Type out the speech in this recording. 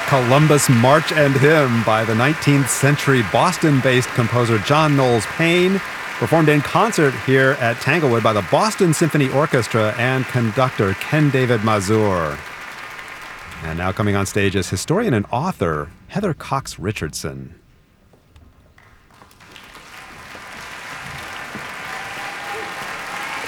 Columbus March and Hymn by the 19th century Boston-based composer John Knowles Paine, performed in concert here at Tanglewood by the Boston Symphony Orchestra and conductor Ken David Mazur. And now coming on stage is historian and author Heather Cox Richardson.